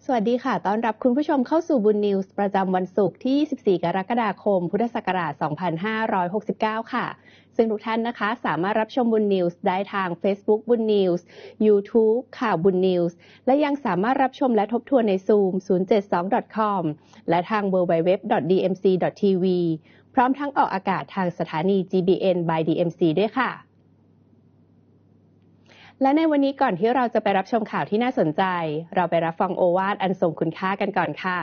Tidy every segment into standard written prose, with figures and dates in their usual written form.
สวัสดีค่ะต้อนรับคุณผู้ชมเข้าสู่บุญนิวส์ประจำวันศุกร์ที่ 24 กรกฎาคม พุทธศักราช 2569 ค่ะ ซึ่งทุกท่านนะคะสามารถรับชมบุญนิวส์ได้ทาง Facebook บุญนิวส์ YouTube ข่าวบุญนิวส์และยังสามารถรับชมและทบทวนใน Zoom 072.com และทาง www.dmc.tv พร้อมทั้งออกอากาศทางสถานี GBN by DMC ด้วยค่ะและในวันนี้ก่อนที่เราจะไปรับชมข่าวที่น่าสนใจเราไปรับฟังโอวาทอันทรงคุณค่ากันก่อนค่ะ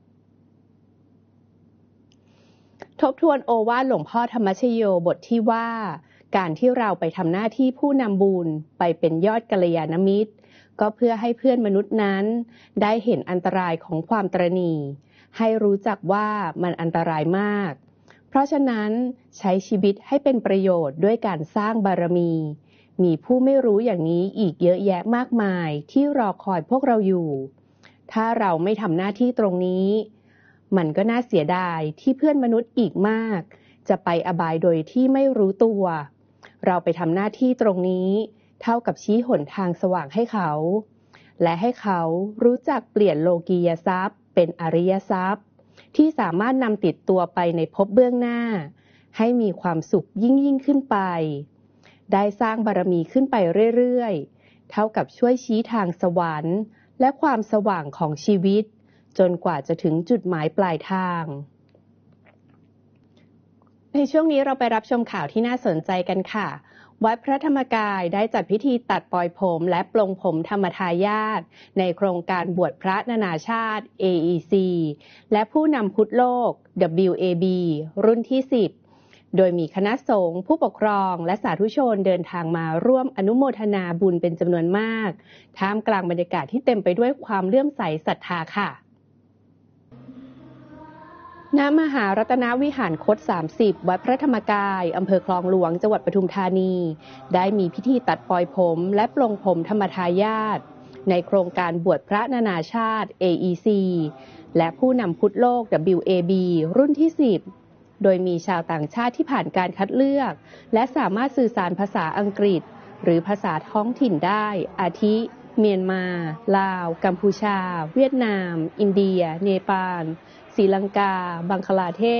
ทบทวนโอวาทหลวงพ่อธรรมชโยบทที่ว่าการที่เราไปทำหน้าที่ผู้นำบุญไปเป็นยอดกัลยาณมิตรก็เพื่อให้เพื่อนมนุษย์นั้นได้เห็นอันตรายของความตระหนี่ให้รู้จักว่ามันอันตรายมากเพราะฉะนั้นใช้ชีวิตให้เป็นประโยชน์ด้วยการสร้างบารมีผู้ไม่รู้อย่างนี้อีกเยอะแยะมากมายที่รอคอยพวกเราอยู่ถ้าเราไม่ทำหน้าที่ตรงนี้มันก็น่าเสียดายที่เพื่อนมนุษย์อีกมากจะไปอบายโดยที่ไม่รู้ตัวเราไปทำหน้าที่ตรงนี้เท่ากับชี้หนทางสว่างให้เขาและให้เขารู้จักเปลี่ยนโลกียทรัพย์เป็นอริยทรัพย์ที่สามารถนำติดตัวไปในภพเบื้องหน้าให้มีความสุขยิ่งขึ้นไปได้สร้างบารมีขึ้นไปเรื่อยๆเท่ากับช่วยชี้ทางสวรรค์และความสว่างของชีวิตจนกว่าจะถึงจุดหมายปลายทางในช่วงนี้เราไปรับชมข่าวที่น่าสนใจกันค่ะวัดพระธรรมกายได้จัดพิธีตัดปลอยผมและปลงผมธรรมทายาทในโครงการบวชพระนานาชาติ AEC และผู้นำพุทธโลก WAB รุ่นที่10โดยมีคณะสงฆ์ผู้ปกครองและสาธุชนเดินทางมาร่วมอนุโมทนาบุญเป็นจำนวนมากท่ามกลางบรรยากาศที่เต็มไปด้วยความเลื่อมใสศรัทธาค่ะณมหารัตนวิหารคต30วัดพระธรรมกายอำเภอคลองหลวงจังหวัดปทุมธานีได้มีพิธีตัดปลอยผมและปลงผมธรรมทายาทในโครงการบวชพระนานาชาติ AEC และผู้นำพุทธโลก WAB รุ่นที่10โดยมีชาวต่างชาติที่ผ่านการคัดเลือกและสามารถสื่อสารภาษาอังกฤษหรือภาษาท้องถิ่นได้อาทิเมียนมาลาวกัมพูชาเวียดนามอินเดียเนปาลศรีลังกาบังคลาเทศ